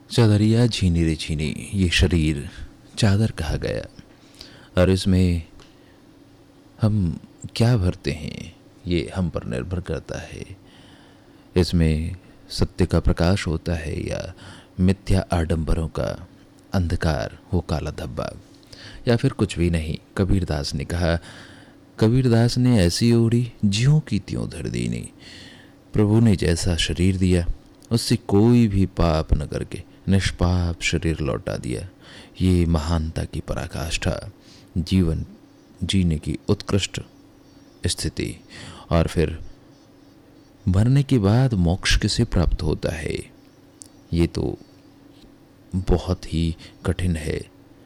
चादरिया छीनी रे छीनी, ये शरीर चादर कहा गया, और इसमें हम क्या भरते हैं ये हम पर निर्भर करता है। इसमें सत्य का प्रकाश होता है या मिथ्या आडंबरों का अंधकार, वो काला धब्बा, या फिर कुछ भी नहीं। कबीरदास ने कहा, कबीरदास ने ऐसी ओढ़ी ज्यों की त्यों धर दीनी। प्रभु ने जैसा शरीर दिया उससे कोई भी पाप न करके निष्पाप शरीर लौटा दिया। ये महानता की पराकाष्ठा, जीवन जीने की उत्कृष्ट स्थिति। और फिर मरने के बाद मोक्ष किसे प्राप्त होता है, ये तो बहुत ही कठिन है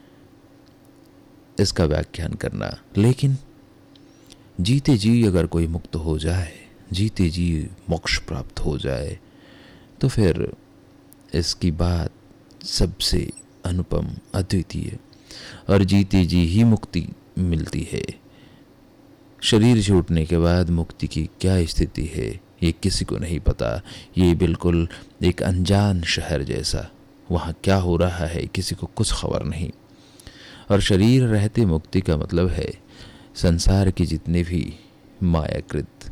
इसका व्याख्यान करना। लेकिन जीते जी अगर कोई मुक्त हो जाए, जीते जी मोक्ष प्राप्त हो जाए, तो फिर इसकी बात सबसे अनुपम, अद्वितीय, और जीते जी ही मुक्ति मिलती है। शरीर छूटने के बाद मुक्ति की क्या स्थिति है ये किसी को नहीं पता। ये बिल्कुल एक अनजान शहर जैसा, वहाँ क्या हो रहा है किसी को कुछ खबर नहीं। और शरीर रहते मुक्ति का मतलब है संसार की जितने भी मायाकृत,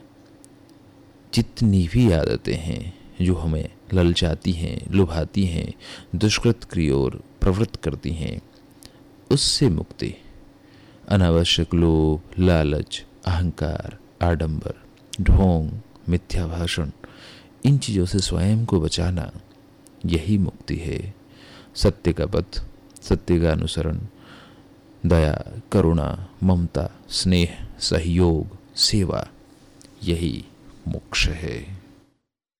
जितनी भी आदतें हैं जो हमें ललचाती हैं, लुभाती हैं, दुष्कृत की ओर प्रवृत्त करती हैं, उससे मुक्ति। अनावश्यक लोभ, लालच, अहंकार, आडंबर, ढोंग, मिथ्या भाषण, इन चीज़ों से स्वयं को बचाना, यही मुक्ति है। सत्य का पथ, सत्य का अनुसरण, दया, करुणा, ममता, स्नेह, सहयोग, सेवा, यही मोक्ष है।